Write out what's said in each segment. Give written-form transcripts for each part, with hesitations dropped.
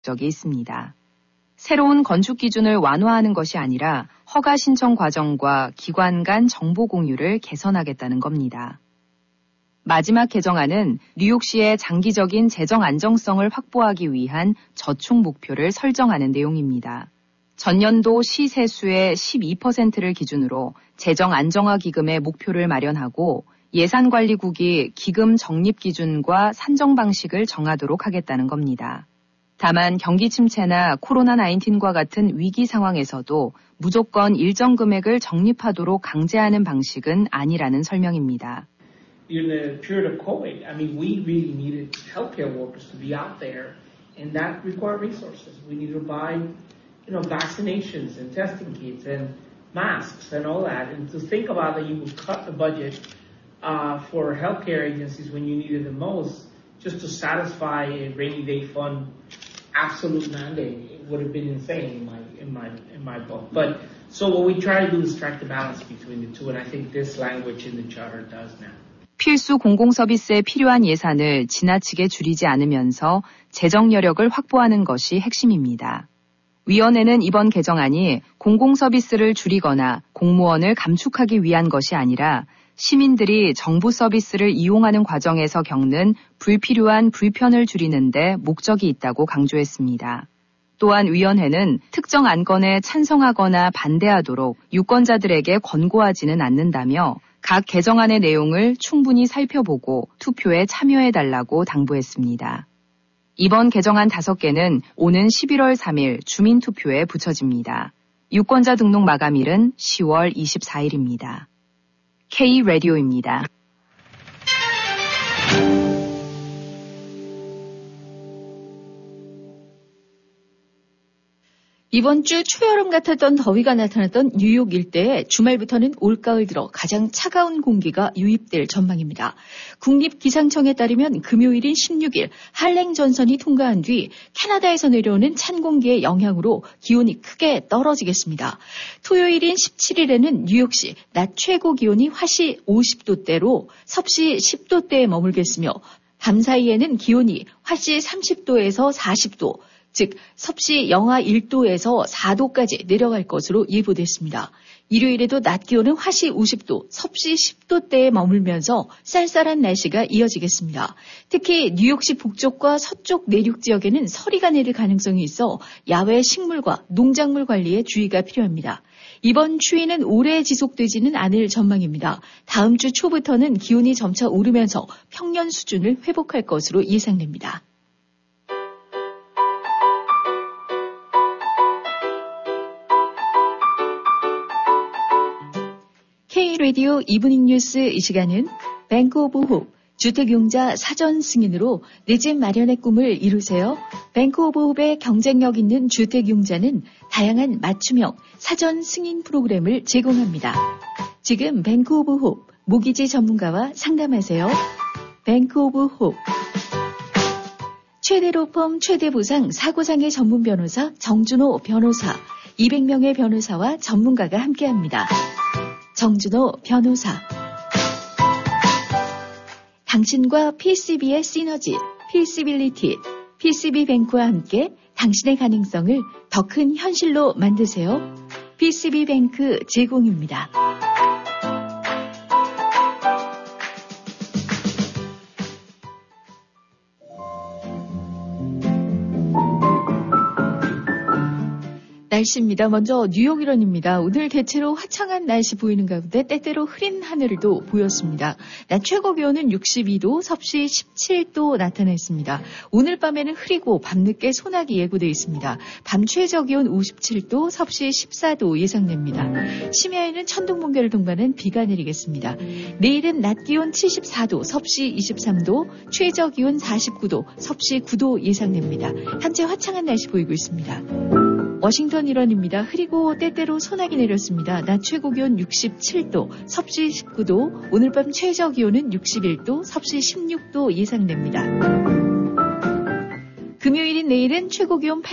적이 있습니다. 새로운 건축 기준을 완화하는 것이 아니라 허가 신청 과정과 기관 간 정보 공유를 개선하겠다는 겁니다. 마지막 개정안은 뉴욕시의 장기적인 재정 안정성을 확보하기 위한 저축 목표를 설정하는 내용입니다. 전년도 시 세수의 12%를 기준으로 재정 안정화 기금의 목표를 마련하고 예산관리국이 기금 적립 기준과 산정 방식을 정하도록 하겠다는 겁니다. 다만 경기 침체나 코로나19과 같은 위기 상황에서도 무조건 일정 금액을 적립하도록 강제하는 방식은 아니라는 설명입니다. In the period of COVID, I mean, we really needed healthcare workers to be out there, and that required resources. We needed to buy, vaccinations and testing kits and masks and all that. And to think about that you would cut the budget for healthcare agencies when you needed the most, just to satisfy a rainy day fund absolute mandate, it would have been insane in my book. But so what we try to do is strike the balance between the two, and I think this language in the charter does now. 필수 공공서비스에 필요한 예산을 지나치게 줄이지 않으면서 재정 여력을 확보하는 것이 핵심입니다. 위원회는 이번 개정안이 공공서비스를 줄이거나 공무원을 감축하기 위한 것이 아니라 시민들이 정부 서비스를 이용하는 과정에서 겪는 불필요한 불편을 줄이는 데 목적이 있다고 강조했습니다. 또한 위원회는 특정 안건에 찬성하거나 반대하도록 유권자들에게 권고하지는 않는다며 각 개정안의 내용을 충분히 살펴보고 투표에 참여해달라고 당부했습니다. 이번 개정안 5개는 오는 11월 3일 주민투표에 붙여집니다. 유권자 등록 마감일은 10월 24일입니다. K-라디오입니다. 이번 주 초여름 같았던 더위가 나타났던 뉴욕 일대에 주말부터는 올가을 들어 가장 차가운 공기가 유입될 전망입니다. 국립기상청에 따르면 금요일인 16일 할랭 전선이 통과한 뒤 캐나다에서 내려오는 찬 공기의 영향으로 기온이 크게 떨어지겠습니다. 토요일인 17일에는 뉴욕시 낮 최고 기온이 화씨 50도대로 섭씨 10도대에 머물겠으며 밤 사이에는 기온이 화씨 30도에서 40도, 즉 섭씨 영하 1도에서 4도까지 내려갈 것으로 예보됐습니다. 일요일에도 낮 기온은 화씨 50도, 섭씨 10도대에 머물면서 쌀쌀한 날씨가 이어지겠습니다. 특히 뉴욕시 북쪽과 서쪽 내륙 지역에는 서리가 내릴 가능성이 있어 야외 식물과 농작물 관리에 주의가 필요합니다. 이번 추위는 오래 지속되지는 않을 전망입니다. 다음 주 초부터는 기온이 점차 오르면서 평년 수준을 회복할 것으로 예상됩니다. K-라디오 이브닝 뉴스 이 시간은 뱅크 오브 홉, 주택융자 사전 승인으로 내 집 마련의 꿈을 이루세요. 뱅크 오브 홉의 경쟁력 있는 주택융자는 다양한 맞춤형 사전 승인 프로그램을 제공합니다. 지금 뱅크 오브 홉, 모기지 전문가와 상담하세요. 뱅크 오브 홉. 최대 로펌, 최대 보상, 사고상해 전문 변호사 정준호 변호사, 200명의 변호사와 전문가가 함께합니다. 정준호 변호사. 당신과 PCB의 시너지, 피시빌리티, PCB뱅크와 함께 당신의 가능성을 더 큰 현실로 만드세요. PCB뱅크 제공입니다. 날씨입니다. 먼저 뉴욕 일원입니다. 오늘 대체로 화창한 날씨 보이는 가운데 때때로 흐린 하늘도 보였습니다. 낮 최고 기온은 62도, 섭씨 17도 나타났습니다. 오늘 밤에는 흐리고 밤늦게 소나기 예고되어 있습니다. 밤 최저 기온 57도, 섭씨 14도 예상됩니다. 심야에는 천둥 번개를 동반한 비가 내리겠습니다. 내일은 낮 기온 74도, 섭씨 23도, 최저 기온 49도, 섭씨 9도 예상됩니다. 현재 화창한 날씨 보이고 있습니다. 워싱턴 일원입니다. 흐리고 때때로 소나기 내렸습니다. 낮 최고 기온 67도, 섭씨 19도, 오늘 밤 최저 기온은 61도, 섭씨 16도 예상됩니다. 금요일인 내일은 최고 기온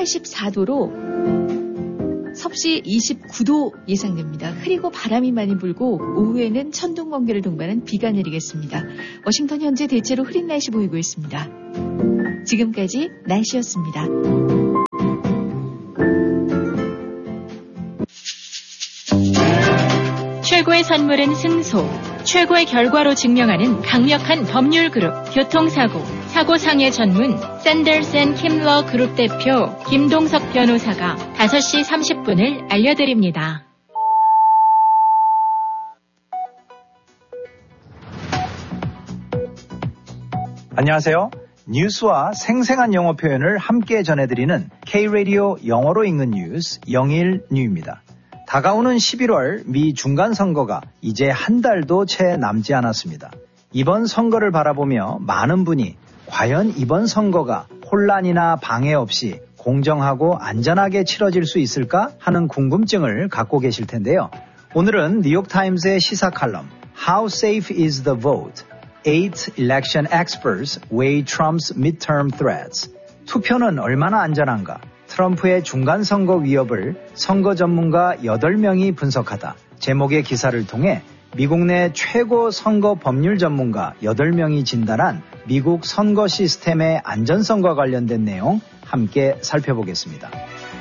84도로 섭씨 29도 예상됩니다. 흐리고 바람이 많이 불고 오후에는 천둥 번개를 동반한 비가 내리겠습니다. 워싱턴 현재 대체로 흐린 날씨 보이고 있습니다. 지금까지 날씨였습니다. 최고의 선물은 승소. 최고의 결과로 증명하는 강력한 법률 그룹 교통사고, 사고상해 전문 샌더슨 킴러 그룹 대표 김동석 변호사가 5시 30분을 알려드립니다. 안녕하세요. 뉴스와 생생한 영어 표현을 함께 전해드리는 K-Radio 영어로 읽는 뉴스 영일뉴입니다. 다가오는 11월 미 중간선거가 이제 한 달도 채 남지 않았습니다. 이번 선거를 바라보며 많은 분이 과연 이번 선거가 혼란이나 방해 없이 공정하고 안전하게 치러질 수 있을까 하는 궁금증을 갖고 계실 텐데요. 오늘은 뉴욕타임스의 시사 칼럼 How Safe is the Vote? 8 election experts weigh Trump's midterm threats. 투표는 얼마나 안전한가? 트럼프의 중간선거 위협을 선거 전문가 8명이 분석하다. 제목의 기사를 통해 미국 내 최고 선거 법률 전문가 8명이 진단한 미국 선거 시스템의 안전성과 관련된 내용 함께 살펴보겠습니다.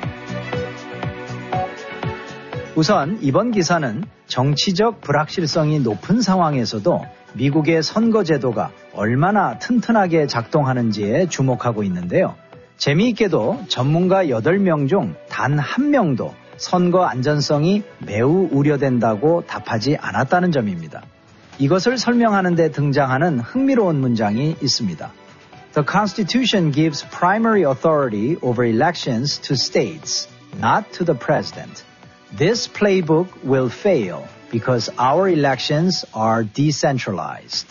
우선 이번 기사는 정치적 불확실성이 높은 상황에서도 미국의 선거 제도가 얼마나 튼튼하게 작동하는지에 주목하고 있는데요. 재미있게도 전문가 8명 중 단 1명도 선거 안전성이 매우 우려된다고 답하지 않았다는 점입니다. 이것을 설명하는 데 등장하는 흥미로운 문장이 있습니다. The Constitution gives primary authority over elections to states, not to the president. This playbook will fail because our elections are decentralized.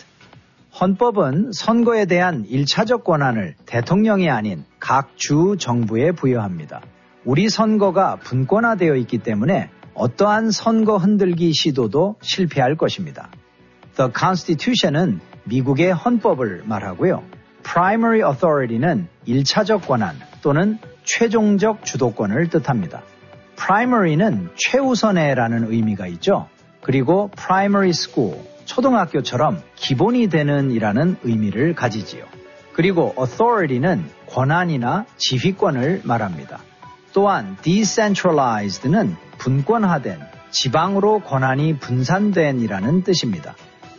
헌법은 선거에 대한 1차적 권한을 대통령이 아닌 각 주 정부에 부여합니다. 우리 선거가 분권화되어 있기 때문에 어떠한 선거 흔들기 시도도 실패할 것입니다. The Constitution은 미국의 헌법을 말하고요. Primary Authority는 1차적 권한 또는 최종적 주도권을 뜻합니다. Primary는 최우선에라는 의미가 있죠. 그리고 Primary School, 초등학교처럼 기본이 되는 이라는 의미를 가지지요. 그리고 authority는 권한이나 지휘권을 말합니다. 또한 decentralized는 분권화된, 지방으로 권한이 분산된 이라는 뜻입니다.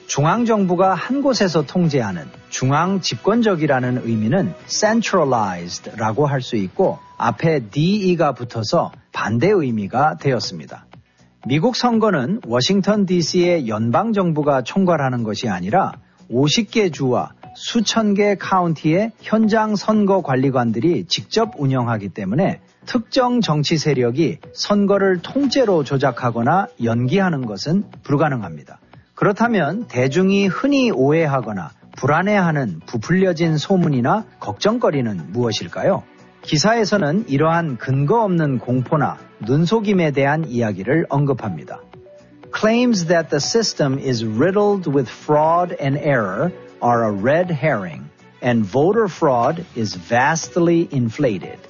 중앙정부가 한 곳에서 통제하는 중앙 집권적이라는 의미는 centralized라고 할 수 있고 앞에 DE가 붙어서 반대 의미가 되었습니다. 미국 선거는 워싱턴 DC의 연방정부가 총괄하는 것이 아니라 50개 주와 수천 개 카운티의 현장 선거 관리관들이 직접 운영하기 때문에 특정 정치 세력이 선거를 통째로 조작하거나 연기하는 것은 불가능합니다. 그렇다면 대중이 흔히 오해하거나 불안해하는 부풀려진 소문이나 걱정거리는 무엇일까요? 기사에서는 이러한 근거 없는 공포나 눈속임에 대한 이야기를 언급합니다. Claims that the system is riddled with fraud and error are a red herring, and voter fraud is vastly inflated.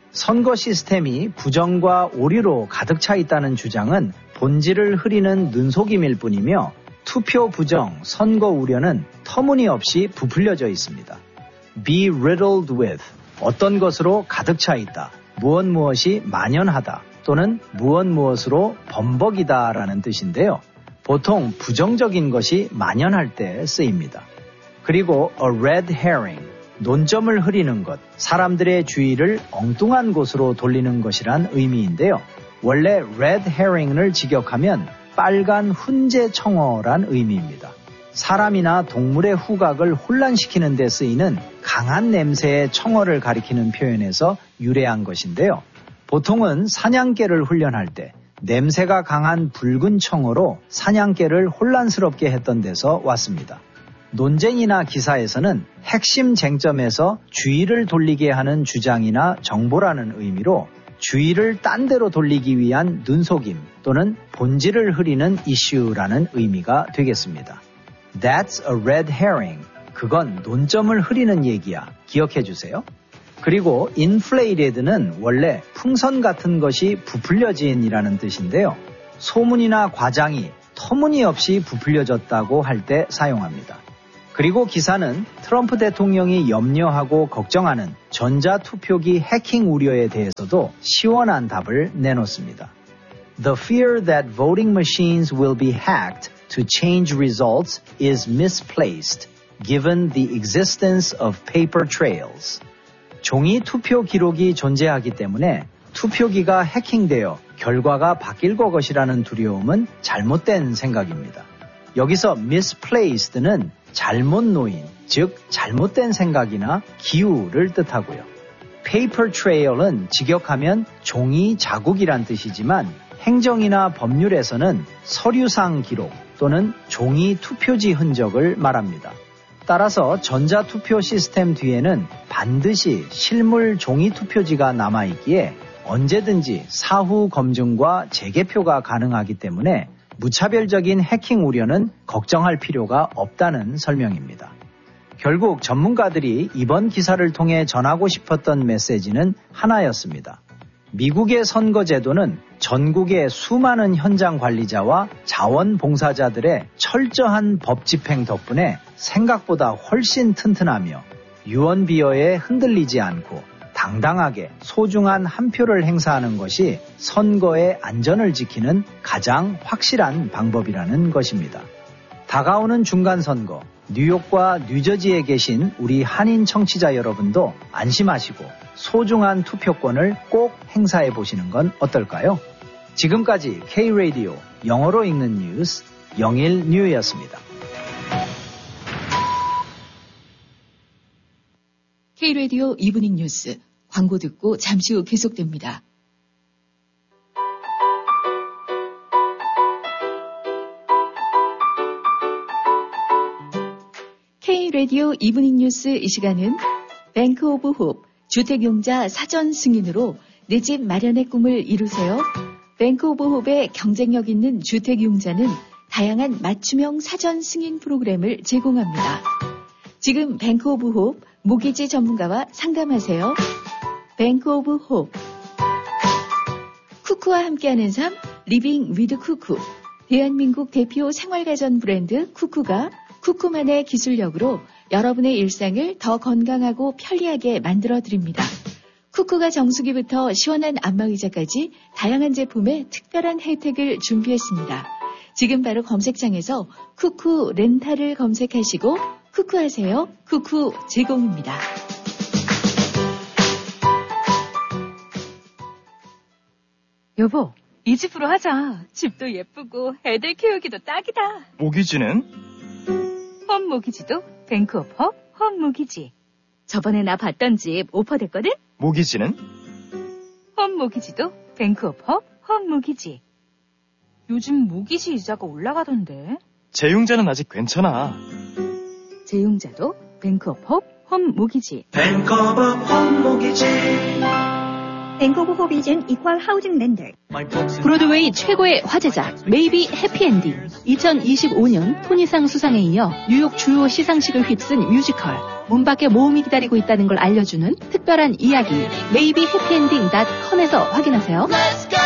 선거 시스템이 부정과 오류로 가득 차 있다는 주장은 본질을 흐리는 눈속임일 뿐이며 투표 부정, 선거 우려는 터무니없이 부풀려져 있습니다. Be riddled with, 어떤 것으로 가득 차 있다, 무엇이 만연하다 또는 무엇으로 범벅이다라는 뜻인데요. 보통 부정적인 것이 만연할 때 쓰입니다. 그리고 a red herring, 논점을 흐리는 것, 사람들의 주의를 엉뚱한 곳으로 돌리는 것이란 의미인데요. 원래 red herring을 직역하면 빨간 훈제 청어란 의미입니다. 사람이나 동물의 후각을 혼란시키는 데 쓰이는 강한 냄새의 청어를 가리키는 표현에서 유래한 것인데요. 보통은 사냥개를 훈련할 때 냄새가 강한 붉은 청어로 사냥개를 혼란스럽게 했던 데서 왔습니다. 논쟁이나 기사에서는 핵심 쟁점에서 주의를 돌리게 하는 주장이나 정보라는 의미로 주의를 딴 데로 돌리기 위한 눈속임 또는 본질을 흐리는 이슈라는 의미가 되겠습니다. That's a red herring. 그건 논점을 흐리는 얘기야. 기억해 주세요. 그리고 inflated는 원래 풍선 같은 것이 부풀려진이라는 뜻인데요. 소문이나 과장이 터무니없이 부풀려졌다고 할 때 사용합니다. 그리고 기사는 트럼프 대통령이 염려하고 걱정하는 전자투표기 해킹 우려에 대해서도 시원한 답을 내놓습니다. The fear that voting machines will be hacked to change results is misplaced, given the existence of paper trails. 종이 투표 기록이 존재하기 때문에 투표기가 해킹되어 결과가 바뀔 것이라는 두려움은 잘못된 생각입니다. 여기서 misplaced는 잘못 놓인, 즉 잘못된 생각이나 기우를 뜻하고요. paper trail은 직역하면 종이 자국이란 뜻이지만 행정이나 법률에서는 서류상 기록 또는 종이 투표지 흔적을 말합니다. 따라서 전자투표 시스템 뒤에는 반드시 실물 종이 투표지가 남아있기에 언제든지 사후 검증과 재개표가 가능하기 때문에 무차별적인 해킹 우려는 걱정할 필요가 없다는 설명입니다. 결국 전문가들이 이번 기사를 통해 전하고 싶었던 메시지는 하나였습니다. 미국의 선거제도는 전국의 수많은 현장 관리자와 자원봉사자들의 철저한 법 집행 덕분에 생각보다 훨씬 튼튼하며 유언비어에 흔들리지 않고 당당하게 소중한 한 표를 행사하는 것이 선거의 안전을 지키는 가장 확실한 방법이라는 것입니다. 다가오는 중간선거, 뉴욕과 뉴저지에 계신 우리 한인 청취자 여러분도 안심하시고 소중한 투표권을 꼭 행사해 보시는 건 어떨까요? 지금까지 K-Radio 영어로 읽는 뉴스 영일뉴였습니다. K-Radio 이브닝 뉴스 광고 듣고 잠시 후 계속됩니다. K-Radio 이브닝 뉴스 이 시간은 뱅크 오브 홉 주택용자 사전 승인으로 내 집 마련의 꿈을 이루세요. 뱅크 오브 홉의 경쟁력 있는 주택용자는 다양한 맞춤형 사전 승인 프로그램을 제공합니다. 지금 뱅크 오브 홉 모기지 전문가와 상담하세요. 뱅크 오브 홉. 쿠쿠와 함께하는 삶 리빙 위드 쿠쿠. 대한민국 대표 생활가전 브랜드 쿠쿠가 쿠쿠만의 기술력으로 여러분의 일상을 더 건강하고 편리하게 만들어드립니다. 쿠쿠가 정수기부터 시원한 안마의자까지 다양한 제품에 특별한 혜택을 준비했습니다. 지금 바로 검색창에서 쿠쿠 렌탈을 검색하시고 쿠쿠하세요. 쿠쿠 제공입니다. 여보, 이 집으로 하자. 집도 예쁘고 애들 키우기도 딱이다. 모기지는? 홈 모기지도 뱅크 오브 홉, 홈 모기지. 저번에 나 봤던 집 오퍼됐거든? 모기지는? 홈 모기지도 뱅크 오브 홉, 홈 모기지. 요즘 모기지 이자가 올라가던데. 재융자는 아직 괜찮아. 재융자도 뱅크 오브 홉, 홈 모기지. 뱅크 오브 홈 모기지. 뱅크 오브 홉 이젠 이퀄 하우징 랜더. 브로드웨이 최고의 화제작 메이비 해피엔딩 2025년 토니상 수상에 이어 뉴욕 주요 시상식을 휩쓴 뮤지컬 문 밖에 모험이 기다리고 있다는 걸 알려주는 특별한 이야기 메이비 해피엔딩.com에서 확인하세요.